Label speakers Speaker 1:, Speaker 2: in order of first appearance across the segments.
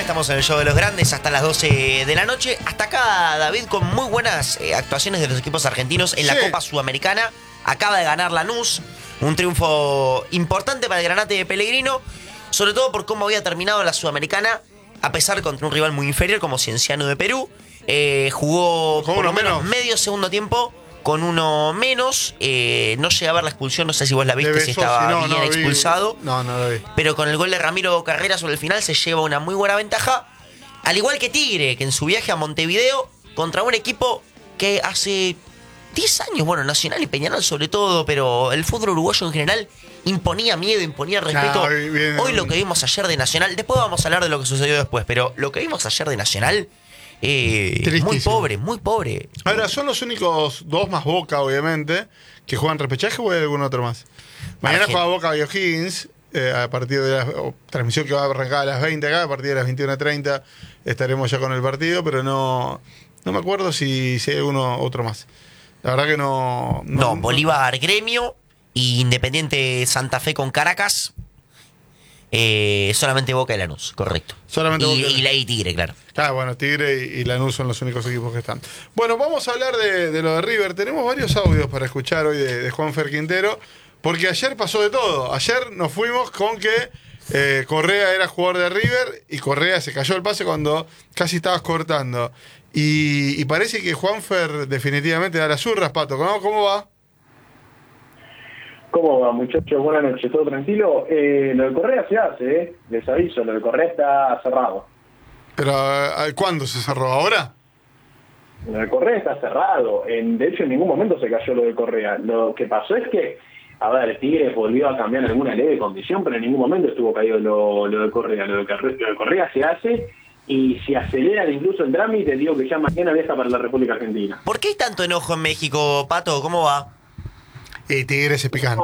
Speaker 1: estamos en el show de los grandes hasta las 12 de la noche. Hasta acá, David, con muy buenas actuaciones de los equipos argentinos en la Copa Sudamericana. Acaba de ganar Lanús, un triunfo importante para el Granate de Pellegrino, sobre todo por cómo había terminado la Sudamericana, a pesar contra un rival muy inferior como Cienciano de Perú. Jugó por lo menos medio segundo tiempo con uno menos. No llegué a ver la expulsión, no sé si vos la viste, si estaba bien expulsado.
Speaker 2: No lo vi.
Speaker 1: Pero con el gol de Ramiro Carrera sobre el final se lleva una muy buena ventaja. Al igual que Tigre, que en su viaje a Montevideo, contra un equipo que hace 10 años, bueno, Nacional y Peñarol sobre todo, pero el fútbol uruguayo en general imponía miedo, imponía respeto. Hoy lo que vimos ayer de Nacional, después vamos a hablar de lo que sucedió después, pero lo que vimos ayer de Nacional, muy pobre, muy pobre.
Speaker 2: Ahora, ¿son los únicos dos más Boca, obviamente, que juegan repechaje o hay algún otro más? Mañana juega Boca y O'Higgins, a partir de la transmisión que va a arrancar a las 20 acá, a partir de las 21:30 estaremos ya con el partido, pero no me acuerdo si hay alguno otro más. La verdad que no.
Speaker 1: Bolívar Gremio y Independiente Santa Fe con Caracas. Solamente Boca y Lanús, correcto.
Speaker 2: Solamente Boca
Speaker 1: y Tigre, claro.
Speaker 2: Ah, bueno, Tigre y Lanús son los únicos equipos que están. Bueno, vamos a hablar de lo de River. Tenemos varios audios para escuchar hoy de Juanfer Quintero, porque ayer pasó de todo. Ayer nos fuimos con que Correa era jugador de River y Correa se cayó el pase cuando casi estabas cortando. Y parece que Juanfer definitivamente da las urras, Pato. ¿Cómo va?
Speaker 3: ¿Cómo va, muchachos? Buenas noches, ¿todo tranquilo? Lo de Correa se hace, les aviso, lo de Correa está cerrado.
Speaker 2: ¿Pero cuándo se cerró? ¿Ahora?
Speaker 3: Lo de Correa está cerrado. De hecho, en ningún momento se cayó lo de Correa. Lo que pasó es que, a ver, Tigres volvió a cambiar alguna leve condición, pero en ningún momento estuvo caído lo de Correa. Lo de Correa se hace. Y si aceleran incluso el trámite, digo que ya mañana viaja para la República Argentina.
Speaker 1: ¿Por qué hay tanto enojo en México, Pato? ¿Cómo va?
Speaker 2: Tigres es picante.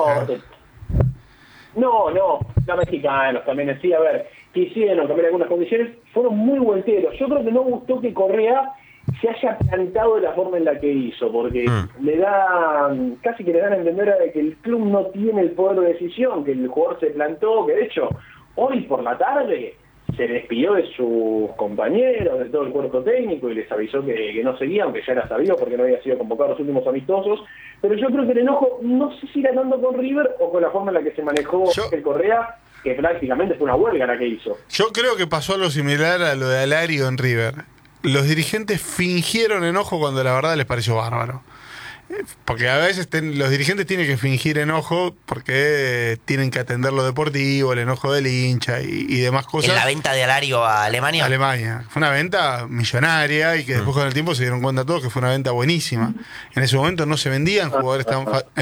Speaker 3: No, los mexicanos también así, a ver, quisieron cambiar algunas condiciones, fueron muy vuelteros. Yo creo que no gustó que Correa se haya plantado de la forma en la que hizo, porque casi que le dan a entender a que el club no tiene el poder de decisión, que el jugador se plantó, que de hecho, hoy por la tarde se despidió de sus compañeros, de todo el cuerpo técnico y les avisó que no seguía, aunque ya era sabido porque no había sido convocado a los últimos amistosos. Pero yo creo que el enojo no sé si era tanto con River o con la forma en la que se manejó el Correa, que prácticamente fue una huelga la que hizo.
Speaker 2: Yo creo que pasó algo similar a lo de Alario en River. Los dirigentes fingieron enojo cuando la verdad les pareció bárbaro. Porque a veces los dirigentes tienen que fingir enojo porque tienen que atender lo deportivo, el enojo del hincha y demás cosas.
Speaker 1: ¿En la venta de Alario a Alemania?
Speaker 2: Alemania. Fue una venta millonaria y que después con el tiempo se dieron cuenta todos que fue una venta buenísima. En ese momento no se vendían jugadores tan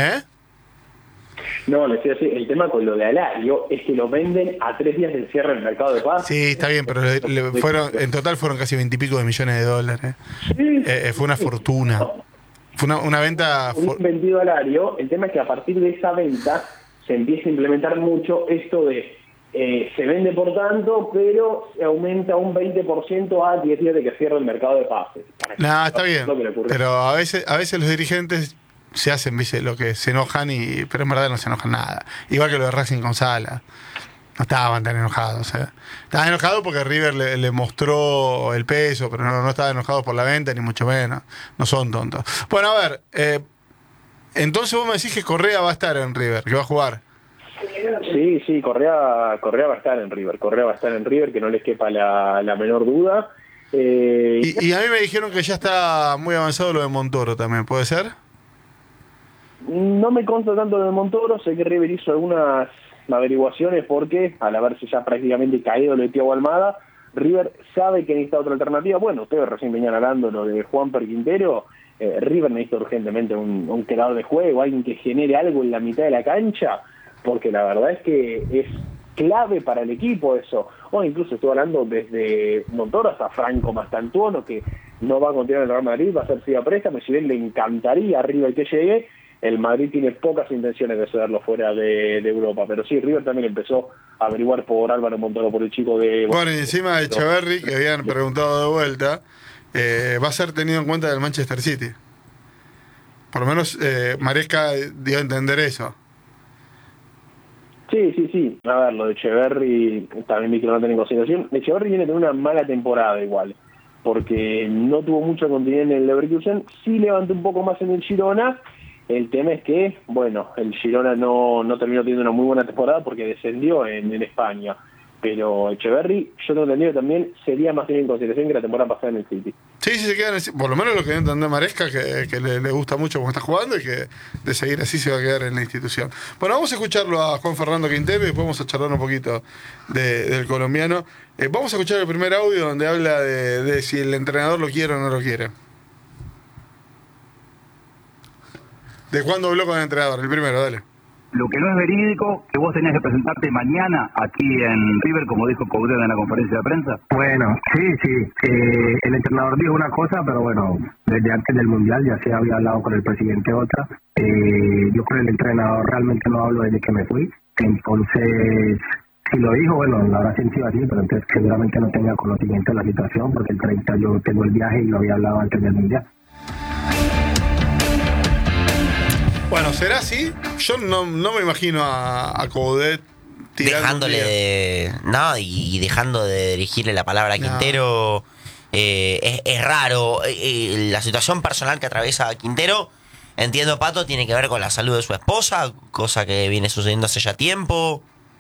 Speaker 3: No, les decía así, el tema con lo de Alario es que lo venden a 3 días del cierre del mercado de pases.
Speaker 2: Sí, está bien, pero en total fueron casi 20 y pico de millones de dólares.
Speaker 3: Sí.
Speaker 2: Fue una fortuna. Fue una venta...
Speaker 3: vendido Alario, el tema es que a partir de esa venta se empieza a implementar mucho esto de se vende por tanto, pero se aumenta un 20% a 10 días de que cierre el mercado de pases.
Speaker 2: No, está bien, pero a veces los dirigentes se hacen, ¿viste? Lo que se enojan, pero en verdad no se enojan nada. Igual que lo de Racing con Sala. No estaban tan enojados. Estaban enojados porque River le mostró el peso, pero no estaban enojados por la venta, ni mucho menos. No son tontos. Bueno, a ver, entonces vos me decís que Correa va a estar en River, que va a jugar.
Speaker 3: Sí, Correa va a estar en River. Correa va a estar en River, que no les quepa la menor duda.
Speaker 2: Y a mí me dijeron que ya está muy avanzado lo de Montoro también, ¿puede ser?
Speaker 3: No me consta tanto lo de Montoro, sé que River hizo algunas averiguaciones porque al haberse ya prácticamente caído lo de Thiago Almada, River sabe que necesita otra alternativa. Bueno, ustedes recién venían hablando lo de Juanfer Quintero. River necesita urgentemente un creador de juego, alguien que genere algo en la mitad de la cancha, porque la verdad es que es clave para el equipo eso. O incluso estoy hablando desde Montoro hasta Franco Mastantuono, que no va a continuar en el Real Madrid, va a ser sido a préstamo, y si bien le encantaría a River que llegue, el Madrid tiene pocas intenciones de cederlo fuera de Europa. Pero sí, River también empezó a averiguar por Álvaro Montoro, por el chico de...
Speaker 2: Bueno, y encima de Echeverri, que habían preguntado de vuelta, va a ser tenido en cuenta del Manchester City. Por lo menos Maresca dio a entender eso.
Speaker 3: Sí. A ver, lo de Echeverri también vi que no lo tienen en consideración. Echeverri viene de una mala temporada igual, porque no tuvo mucha continuidad en el Leverkusen, sí levantó un poco más en el Girona. El tema es que, bueno, el Girona no terminó teniendo una muy buena temporada porque descendió en España. Pero Echeverri, yo tengo entendido que también sería más tenido en consideración que la temporada pasada en el City.
Speaker 2: Sí, se queda por lo menos lo que entender Maresca, que le gusta mucho cómo está jugando y que de seguir así se va a quedar en la institución. Bueno, vamos a escucharlo a Juan Fernando Quintero y después vamos a charlar un poquito del colombiano. Vamos a escuchar el primer audio donde habla de si el entrenador lo quiere o no lo quiere. ¿De cuándo habló con el entrenador? El primero, dale.
Speaker 4: Lo que no es verídico, que vos tenías que presentarte mañana aquí en River, como dijo Coudet en la conferencia de prensa.
Speaker 5: Bueno, sí. El entrenador dijo una cosa, pero bueno, desde antes del Mundial ya se había hablado con el presidente otra. Yo con el entrenador realmente no hablo desde que me fui. Entonces, si lo dijo, bueno, lo habrá sentido así, pero entonces seguramente no tenga conocimiento de la situación, porque el 30 yo tengo el viaje y lo había hablado antes del Mundial.
Speaker 2: Bueno, ¿será así? Yo no me imagino a Coudet
Speaker 1: dejándole y dejando de dirigirle la palabra a Quintero. Es raro. La situación personal que atraviesa Quintero, entiendo, Pato, tiene que ver con la salud de su esposa, cosa que viene sucediendo hace ya tiempo.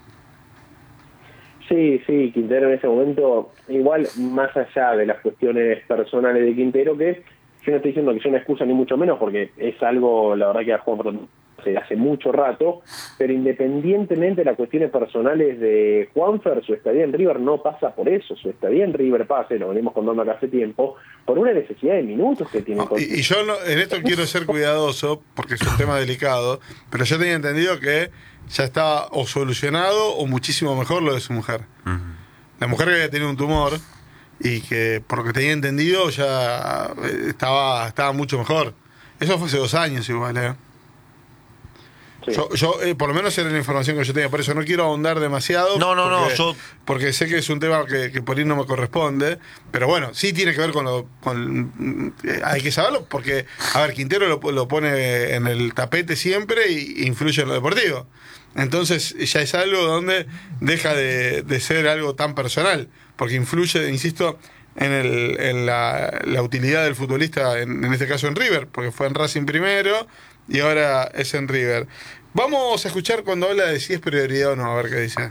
Speaker 3: Sí, Quintero en ese momento, igual más allá de las cuestiones personales de Quintero, que yo no estoy diciendo que sea una excusa ni mucho menos, porque es algo, la verdad, que ha jugado hace mucho rato, pero independientemente de las cuestiones personales de Juanfer, su estadía en River no pasa por eso. Su estadía en River pasa, lo venimos contando acá hace tiempo, por una necesidad de minutos que tiene.
Speaker 2: Y yo en esto quiero ser cuidadoso, porque es un tema delicado, pero yo tenía entendido que ya estaba o solucionado o muchísimo mejor lo de su mujer. Uh-huh. La mujer que había tenido un tumor y que, por lo que tenía entendido, ya estaba mucho mejor. Eso fue hace 2 años igual, Sí. Yo por lo menos era la información que yo tenía, por eso no quiero ahondar demasiado. Porque sé que es un tema que por ahí no me corresponde, pero bueno, sí tiene que ver hay que saberlo, porque, a ver, Quintero lo pone en el tapete siempre y influye en lo deportivo. Entonces ya es algo donde deja de ser algo tan personal, porque influye, insisto, en la utilidad del futbolista, en este caso en River, porque fue en Racing primero y ahora es en River. Vamos a escuchar cuando habla de si es prioridad o no, a ver qué dice.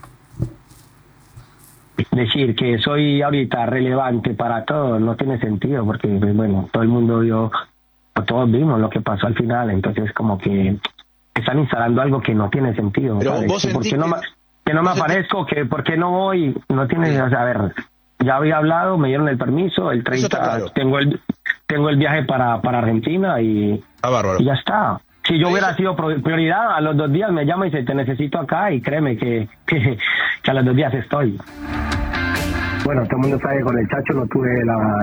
Speaker 5: Decir que soy ahorita relevante para todos no tiene sentido, porque bueno, todo el mundo vio, todos vimos lo que pasó al final, entonces como que están instalando algo que no tiene sentido.
Speaker 6: Pero vos
Speaker 5: ¿por qué no me aparezco? Que ¿por qué no voy? No tiene, o sea, a ver, ya había hablado, me dieron el permiso, el 30 claro. tengo el viaje para Argentina y ya está. Si yo hubiera sido prioridad, a los 2 días me llama y dice, te necesito acá, y créeme que a los 2 días estoy. Bueno, todo el mundo sabe que con el Chacho no tuve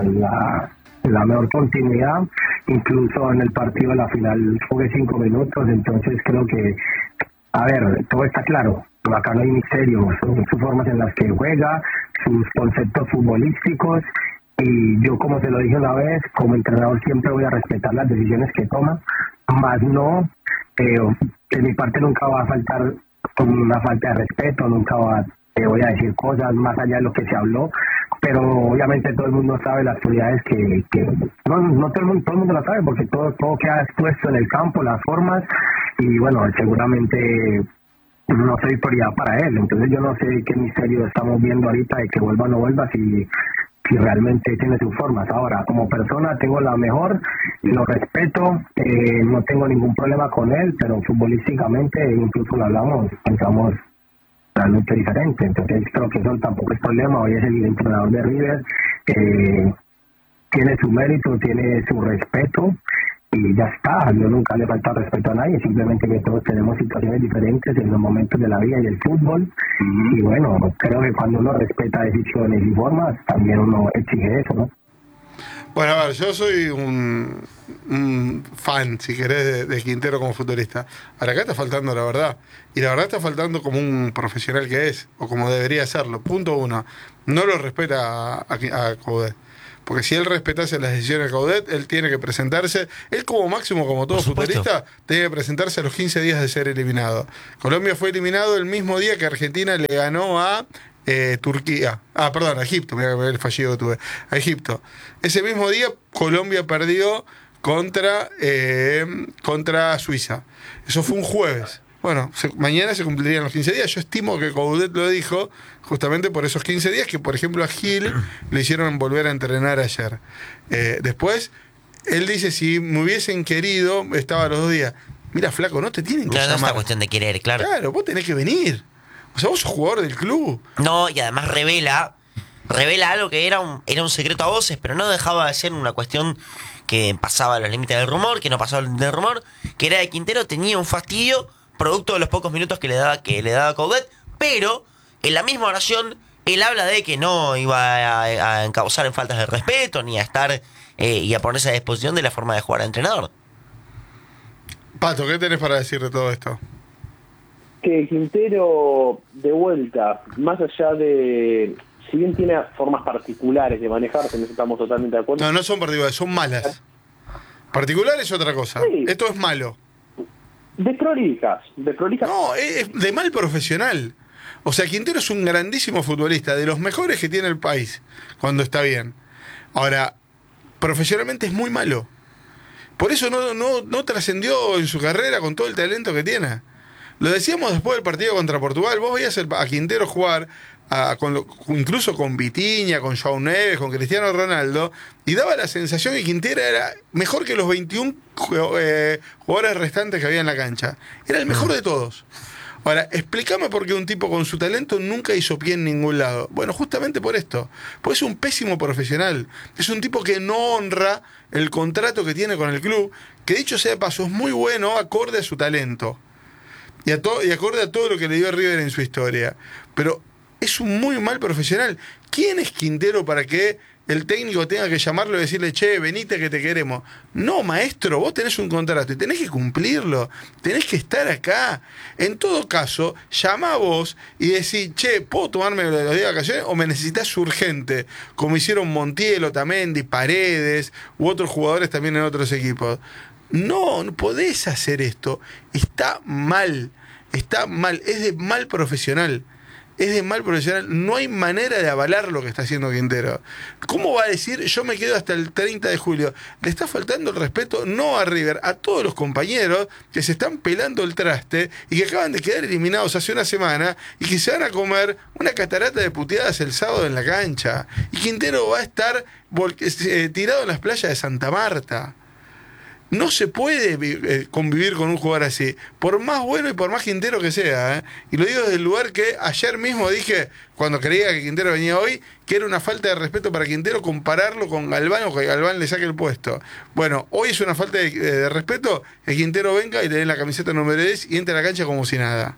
Speaker 5: la mejor continuidad, incluso en el partido de la final jugué 5 minutos, entonces creo que, a ver, todo está claro, acá no hay misterio, son sus formas en las que juega, sus conceptos futbolísticos, y yo, como se lo dije una vez, como entrenador siempre voy a respetar las decisiones que toma, más no, de mi parte nunca va a faltar una falta de respeto, nunca voy a decir cosas más allá de lo que se habló, pero obviamente todo el mundo sabe las prioridades que no todo el mundo lo sabe, porque todo queda expuesto en el campo, las formas, y bueno, seguramente no soy prioridad para él, entonces yo no sé qué misterio estamos viendo ahorita de que vuelva o no vuelva, si realmente tiene sus formas. Ahora, como persona tengo la mejor, lo respeto, no tengo ningún problema con él, pero futbolísticamente incluso lo hablamos, pensamos realmente diferente, entonces creo que eso tampoco es problema. Hoy es el entrenador de River, tiene su mérito, tiene su respeto y ya está. Yo nunca le falta respeto a nadie, simplemente que todos tenemos situaciones diferentes en los momentos de la vida y del fútbol. Uh-huh. Y bueno, creo que cuando uno respeta decisiones y formas, también uno exige eso, ¿no?
Speaker 2: Bueno, a ver, yo soy un fan, si querés, de Quintero como futbolista. Ahora, acá está faltando la verdad. Y la verdad está faltando como un profesional que es, o como debería serlo. Punto 1. No lo respeta a Coudet. Porque si él respetase las decisiones de Coudet, él tiene que presentarse. Él como máximo, como todo futbolista, tiene que presentarse a los 15 días de ser eliminado. Colombia fue eliminado el mismo día que Argentina le ganó a Turquía. Perdón, a Egipto. Mira el fallido que tuve. A Egipto. Ese mismo día Colombia perdió contra Suiza. Eso fue un jueves. Bueno, mañana se cumplirían los 15 días. Yo estimo que Coudet lo dijo justamente por esos 15 días que, por ejemplo, a Gil le hicieron volver a entrenar ayer. Después, él dice, si me hubiesen querido, estaba los 2 días. Mira, flaco, no te tienen que llamar.
Speaker 1: No es cuestión de querer, claro.
Speaker 2: Claro, vos tenés que venir. O sea, vos sos jugador del club.
Speaker 1: No, y además revela algo que era un secreto a voces, pero no dejaba de ser una cuestión que pasaba los límites del rumor, que no pasaba del rumor, que era de Quintero tenía un fastidio producto de los pocos minutos que le daba Coudet, pero en la misma oración él habla de que no iba a encauzar en faltas de respeto, ni a estar y a ponerse a disposición de la forma de jugar al entrenador.
Speaker 2: Pato, ¿qué tenés para decir de todo esto?
Speaker 3: Que Quintero, de vuelta, más allá de... Si bien tiene formas particulares de manejarse, en eso estamos totalmente de acuerdo.
Speaker 2: No son particulares, son malas. Particular es otra cosa. Sí. Esto es malo.
Speaker 3: Desprolijas.
Speaker 2: No, es de mal profesional. O sea, Quintero es un grandísimo futbolista, de los mejores que tiene el país, cuando está bien. Ahora, profesionalmente es muy malo. Por eso no trascendió en su carrera con todo el talento que tiene. Lo decíamos después del partido contra Portugal. Vos veías a Quintero jugar, incluso con Vitinha, con João Neves, con Cristiano Ronaldo, y daba la sensación que Quintero era mejor que los 21 jugadores restantes que había en la cancha. Era el mejor de todos. Ahora, explícame por qué un tipo con su talento nunca hizo pie en ningún lado. Bueno, justamente por esto. Pues es un pésimo profesional. Es un tipo que no honra el contrato que tiene con el club, que dicho sea de paso, es muy bueno acorde a su talento. Y acorde a todo lo que le dio a River en su historia. Pero es un muy mal profesional. ¿Quién es Quintero para que el técnico tenga que llamarlo y decirle, che, venite que te queremos? No, maestro, vos tenés un contrato y tenés que cumplirlo. Tenés que estar acá. En todo caso, llamá a vos y decís, che, ¿puedo tomarme los días de vacaciones o me necesitas urgente? Como hicieron Montiel, Otamendi, Paredes u otros jugadores también en otros equipos. No podés hacer esto. Está mal, es de mal profesional. No hay manera de avalar lo que está haciendo Quintero. ¿Cómo va a decir, yo me quedo hasta el 30 de julio? Le está faltando el respeto no a River, a todos los compañeros que se están pelando el traste y que acaban de quedar eliminados hace una semana y que se van a comer una catarata de puteadas el sábado en la cancha. Y Quintero va a estar tirado en las playas de Santa Marta. No se puede convivir con un jugador así, por más bueno y por más Quintero que sea. Y lo digo desde el lugar que ayer mismo dije, cuando creía que Quintero venía hoy, que era una falta de respeto para Quintero compararlo con Galván o que Galván le saque el puesto. Bueno, hoy es una falta de respeto que Quintero venga y le den la camiseta número 10 y entre a la cancha como si nada.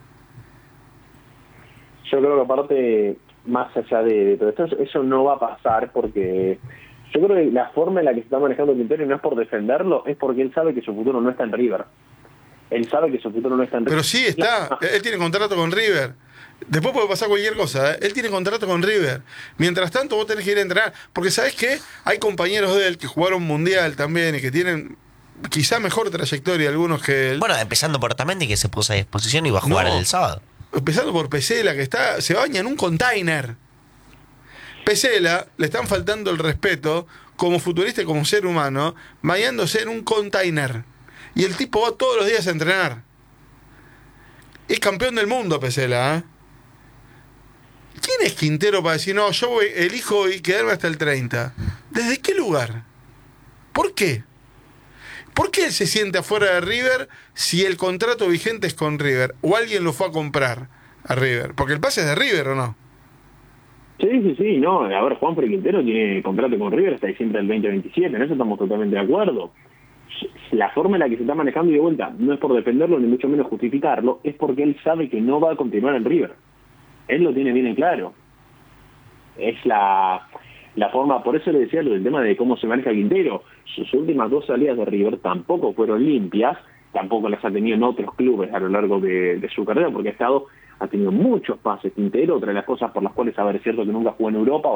Speaker 3: Yo creo que aparte, más allá de todo esto, eso no va a pasar porque... Yo creo que la forma en la que se está manejando Quintero no es por defenderlo, es porque él sabe que su futuro no está en River. Él sabe que su futuro no está en River.
Speaker 2: Pero sí está, él tiene contrato con River. Después puede pasar cualquier cosa, ¿eh? Él tiene contrato con River. Mientras tanto vos tenés que ir a entrenar. Porque ¿sabés qué? Hay compañeros de él que jugaron Mundial también y que tienen quizá mejor trayectoria algunos que él.
Speaker 1: Bueno, empezando por Otamendi, que se puso a disposición y va a jugar el sábado.
Speaker 2: Empezando por Pesela, que se baña en un container. Pesela, le están faltando el respeto como futbolista y como ser humano, bañándose en un container. Y el tipo va todos los días a entrenar. Es campeón del mundo, Pesela, ¿eh? ¿Quién es Quintero para decir, no, yo elijo quedarme hasta el 30? ¿Desde qué lugar? ¿Por qué? ¿Por qué él se siente afuera de River si el contrato vigente es con River? ¿O alguien lo fue a comprar a River? Porque el pase es de River, ¿o no?
Speaker 3: Sí, no, a ver, Juanfre Quintero tiene contrato con River hasta diciembre del 2027, en eso estamos totalmente de acuerdo. La forma en la que se está manejando y de vuelta no es por defenderlo ni mucho menos justificarlo, es porque él sabe que no va a continuar en River. Él lo tiene bien en claro. Es la forma, por eso le decía lo del tema de cómo se maneja Quintero. Sus últimas 2 salidas de River tampoco fueron limpias, tampoco las ha tenido en otros clubes a lo largo de su carrera, porque ha tenido muchos pases Quintero. Otra de las cosas por las cuales, a ver, es cierto que nunca jugó en Europa, o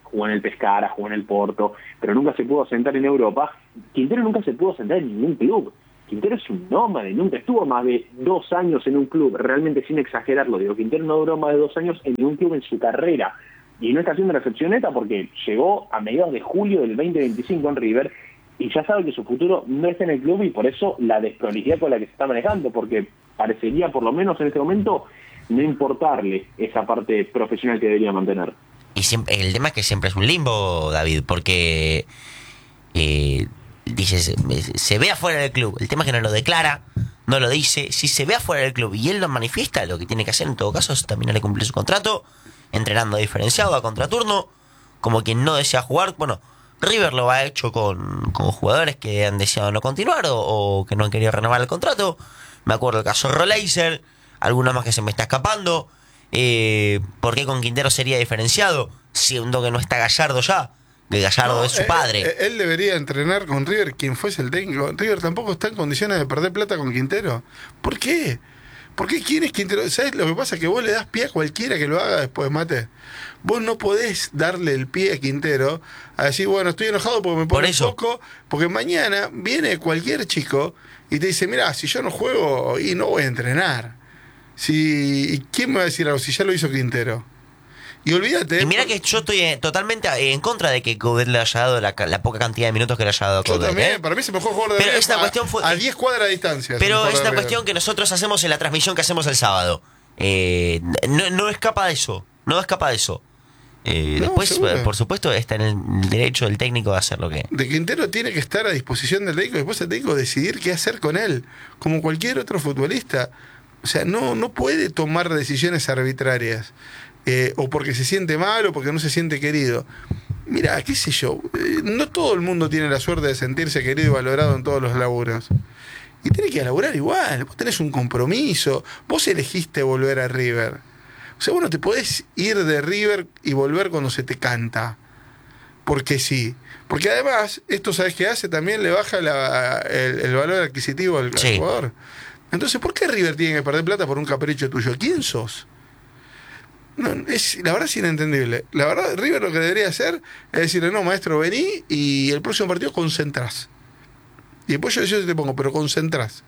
Speaker 3: jugó en el Pescara, jugó en el Porto, pero nunca se pudo sentar en Europa. Quintero nunca se pudo sentar en ningún club. Quintero es un nómade, nunca estuvo más de 2 años en un club, realmente sin exagerarlo, digo, Quintero no duró más de 2 años en ningún club en su carrera, y no está haciendo la excepcioneta porque llegó a mediados de julio del 2025 en River, y ya sabe que su futuro no está en el club, y por eso la desprolijidad con la que se está manejando, porque parecería, por lo menos en este momento, no importarle esa parte profesional que debería mantener.
Speaker 1: Y siempre, el tema es que siempre es un limbo, David, porque... dice, se ve afuera del club. El tema es que no lo declara, no lo dice. Si se ve afuera del club y él lo manifiesta, lo que tiene que hacer en todo caso es terminar de cumplir su contrato, entrenando diferenciado a contraturno, como quien no desea jugar. Bueno, River lo ha hecho con jugadores que han deseado no continuar o que no han querido renovar el contrato. Me acuerdo del caso de Roleiser, alguno más que se me está escapando. ¿Por qué con Quintero sería diferenciado? Siendo que no está Gallardo ya. Que Gallardo es su padre.
Speaker 2: Él debería entrenar con River quien fuese el técnico. River tampoco está en condiciones de perder plata con Quintero. ¿Por qué? ¿Por qué quién es Quintero? ¿Sabes lo que pasa? Que vos le das pie a cualquiera que lo haga después, Mate. Vos no podés darle el pie a Quintero a decir, bueno, estoy enojado porque me pongo un poco, porque mañana viene cualquier chico y te dice, mira, si yo no juego y no voy a entrenar. ¿Y quién me va a decir algo si ya lo hizo Quintero? Y olvídate.
Speaker 1: Y mira que yo estoy totalmente en contra de que Coudet le haya dado la poca cantidad de minutos que le haya dado a Coudet.
Speaker 2: Yo también, para mí es el mejor jugador de
Speaker 1: Pero esta cuestión fue
Speaker 2: a 10 cuadras de distancia.
Speaker 1: Pero es una cuestión que nosotros hacemos en la transmisión que hacemos el sábado. No escapa de eso. No escapa de eso. Después, seguro. Por supuesto, está en el derecho del técnico de hacer lo que...
Speaker 2: De Quintero tiene que estar a disposición del técnico, después el técnico decidir qué hacer con él, como cualquier otro futbolista. O sea, no puede tomar decisiones arbitrarias. O porque se siente mal o porque no se siente querido. Mira, qué sé yo, no todo el mundo tiene la suerte de sentirse querido y valorado en todos los laburos. Y tenés que laburar igual, vos tenés un compromiso, vos elegiste volver a River. O sea, vos no te podés ir de River y volver cuando se te canta. Porque sí. Porque además, esto, ¿sabés qué hace? También le baja el valor adquisitivo al jugador. Entonces, ¿por qué River tiene que perder plata por un capricho tuyo? ¿Quién sos? No, la verdad es inentendible. La verdad, River lo que debería hacer es decirle, no, maestro, vení y el próximo partido concentrás. Y después yo te pongo, pero concentrás.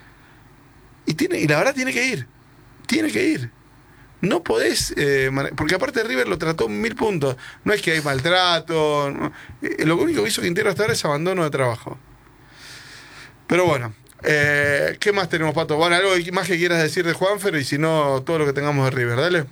Speaker 2: Y la verdad tiene que ir. Tiene que ir. No podés, porque aparte River lo trató 1000 puntos. No es que hay maltrato. Lo único que hizo Quintero hasta ahora es abandono de trabajo. Pero bueno, ¿qué más tenemos, Pato? Bueno, algo más que quieras decir de Juanfer y si no, todo lo que tengamos de River, dale.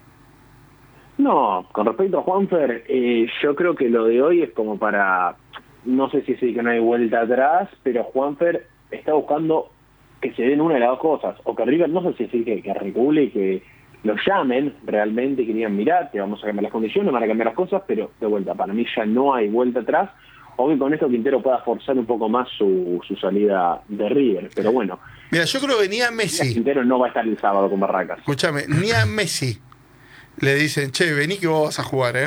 Speaker 3: No, con respecto a Juanfer, yo creo que lo de hoy es como para, no sé si decir que no hay vuelta atrás, pero Juanfer está buscando que se den una de las dos cosas, o que River, no sé si decir que regule y que lo llamen realmente, que digan, mirá, te vamos a cambiar las condiciones, van a cambiar las cosas, pero de vuelta, para mí ya no hay vuelta atrás, o que con esto Quintero pueda forzar un poco más su salida de River, pero bueno.
Speaker 2: Mira, yo creo que ni a Messi.
Speaker 3: Quintero no va a estar el sábado con Barracas.
Speaker 2: Escúchame, ni a Messi le dicen, che, vení que vos vas a jugar,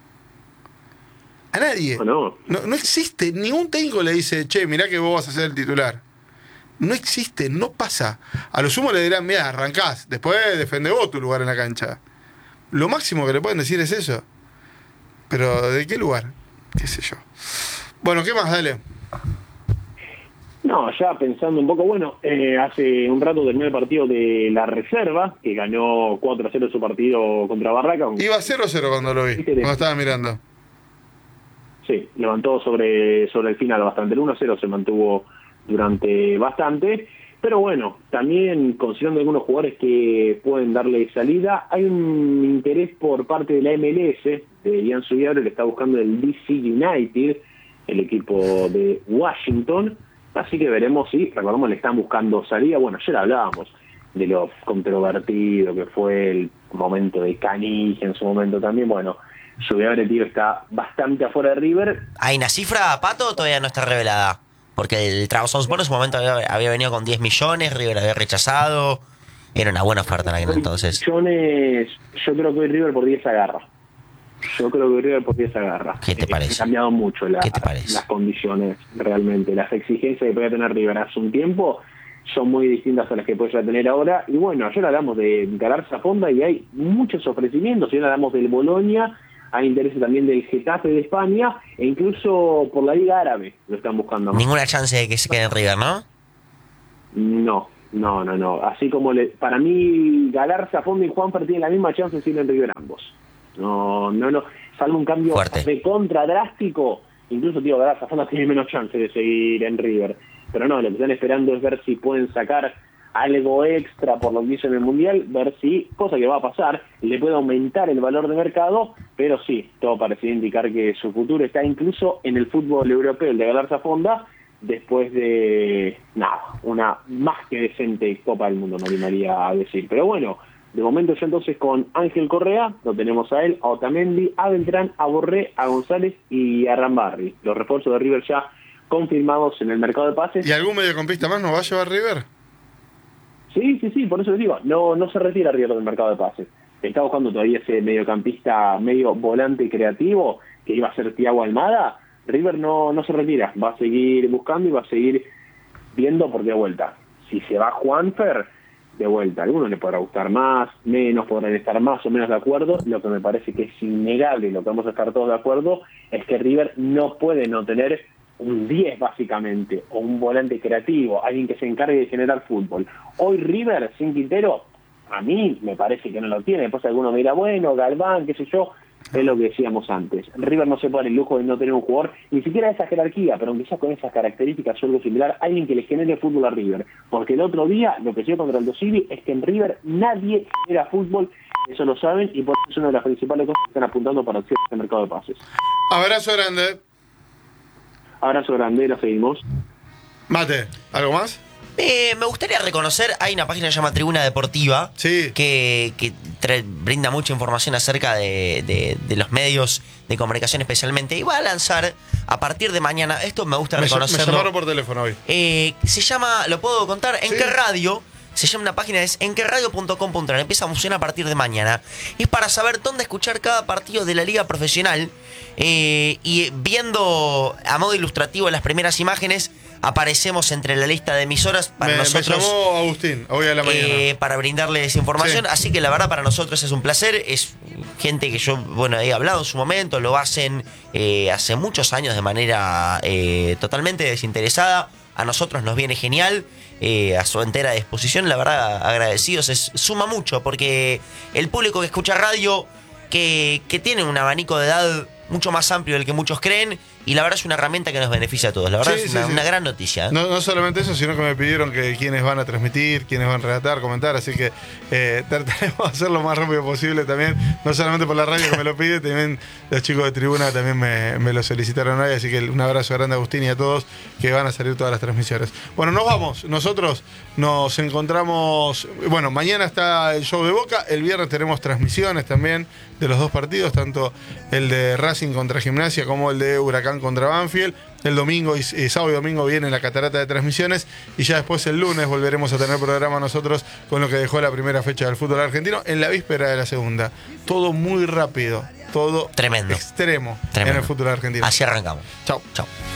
Speaker 2: A nadie. No existe. Ningún técnico le dice, che, mirá que vos vas a ser el titular. No existe, no pasa. A lo sumo le dirán, mirá, arrancás, después defendé vos tu lugar en la cancha. Lo máximo que le pueden decir es eso. Pero, ¿de qué lugar? Qué sé yo. Bueno, ¿qué más? Dale.
Speaker 3: No, ya pensando un poco, bueno, hace un rato terminó el partido de la reserva, que ganó 4-0 su partido contra Barraca.
Speaker 2: Iba 0-0 cuando lo vi, cuando estaba mirando.
Speaker 3: Sí, levantó sobre el final bastante. El 1-0 se mantuvo durante bastante, pero bueno, también considerando algunos jugadores que pueden darle salida, hay un interés por parte de la MLS, de Ian Subiabre, que está buscando el DC United, el equipo de Washington. Así que veremos si, recordemos, le están buscando salida. Bueno, ayer hablábamos de lo controvertido que fue el momento de Canilla en su momento también. Bueno, Subiabre, tío, está bastante afuera de River.
Speaker 1: ¿Hay una cifra, Pato, o todavía no está revelada? Porque el Trabzonspor en su momento había venido con 10 millones, River había rechazado. Era una buena oferta en aquel entonces.
Speaker 3: Millones, yo creo que River por 10 agarra.
Speaker 1: ¿Qué te parece?
Speaker 3: Han cambiado mucho las condiciones, realmente. Las exigencias que podía tener River hace un tiempo son muy distintas a las que puede tener ahora. Y bueno, ayer hablamos de Galarza Fonda y hay muchos ofrecimientos. Y ahora hablamos del Bolonia, hay intereses también del Getafe de España, e incluso por la Liga Árabe lo están buscando más.
Speaker 1: Ninguna chance de que se quede en River, ¿no?
Speaker 3: No. Así como para mí, Galarza, Fonda y Juanfer tienen la misma chance de seguir en River ambos. No. Salvo un cambio de contra drástico, incluso Galarza, Fonda tiene menos chance de seguir en River. Pero no, lo que están esperando es ver si pueden sacar algo extra por lo que hizo en el Mundial, ver si, cosa que va a pasar, le puede aumentar el valor de mercado, pero sí, todo parece indicar que su futuro está incluso en el fútbol europeo, el de Galarza Fonda, después de, una más que decente Copa del Mundo, me animaría a decir. Pero bueno, de momento ya entonces con Ángel Correa, lo tenemos a él, a Otamendi, a Beltrán, a Borré, a González y a Rambarri. Los refuerzos de River ya confirmados en el mercado de pases.
Speaker 2: ¿Y algún mediocampista más nos va a llevar River?
Speaker 3: Sí, por eso les digo, no se retira River del mercado de pases. Está buscando todavía ese mediocampista, medio volante creativo, que iba a ser Thiago Almada. River no se retira, va a seguir buscando y va a seguir viendo por de vuelta. Si se va Juanfer, de vuelta. A algunos le podrá gustar más, menos, podrán estar más o menos de acuerdo. Lo que me parece que es innegable y lo que vamos a estar todos de acuerdo es que River no puede no tener un 10 básicamente, o un volante creativo, alguien que se encargue de generar fútbol. Hoy River, sin Quintero, a mí me parece que no lo tiene. Después alguno me dirá, bueno, Galván, qué sé yo, es lo que decíamos antes. River no se puede dar el lujo de no tener un jugador, ni siquiera de esa jerarquía, pero aunque sea con esas características o algo similar, alguien que le genere fútbol a River. Porque el otro día, lo que se contra el Dosivi es que en River nadie genera fútbol, eso lo saben, y por eso es una de las principales cosas que están apuntando para el cierre del mercado de pases.
Speaker 2: Abrazo grande.
Speaker 3: Abrazo grande, lo seguimos.
Speaker 2: Mate, ¿algo más?
Speaker 1: Me gustaría reconocer, hay una página que se llama Tribuna Deportiva,
Speaker 2: sí,
Speaker 1: que brinda mucha información acerca de los medios de comunicación especialmente, y va a lanzar a partir de mañana, esto me gusta reconocerlo.
Speaker 2: Me llamaron por teléfono hoy.
Speaker 1: Se llama, lo puedo contar,
Speaker 2: Sí.
Speaker 1: En qué radio. Se llama una página, es enqueradio.com.ar. Empieza a funcionar a partir de mañana. Es para saber dónde escuchar cada partido de la liga profesional. Y viendo a modo ilustrativo las primeras imágenes, aparecemos entre la lista de emisoras para nosotros.
Speaker 2: Me llamó Agustín hoy a la mañana.
Speaker 1: Para brindarles información. Sí. Así que la verdad para nosotros es un placer. Es gente que yo, he hablado en su momento. Lo hacen hace muchos años de manera totalmente desinteresada. A nosotros nos viene genial. A su entera disposición, la verdad, agradecidos. Suma mucho porque el público que escucha radio, que tiene un abanico de edad mucho más amplio del que muchos creen, y la verdad es una herramienta que nos beneficia a todos. La verdad es una gran noticia.
Speaker 2: No solamente eso, sino que me pidieron que quienes van a transmitir, quienes van a relatar, comentar, así que trataremos de hacer lo más rápido posible también, no solamente por la radio que me lo pide, también los chicos de Tribuna también me lo solicitaron hoy, así que un abrazo grande a Agustín y a todos que van a salir todas las transmisiones. Bueno, nos vamos, nosotros nos encontramos, mañana está el show de Boca, el viernes tenemos transmisiones también de los dos partidos, tanto el de Racing contra Gimnasia como el de Huracán contra Banfield. El domingo y sábado y domingo viene la catarata de transmisiones, y ya después el lunes volveremos a tener programa nosotros con lo que dejó la primera fecha del fútbol argentino en la víspera de la segunda. Todo muy rápido, todo
Speaker 1: tremendo,
Speaker 2: extremo en el fútbol argentino.
Speaker 1: Así arrancamos.
Speaker 2: Chau.